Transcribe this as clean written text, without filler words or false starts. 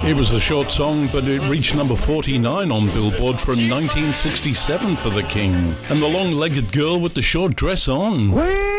It was a short song, but it reached number 49 on Billboard from 1967 for The King. And the long-legged girl with the short dress on.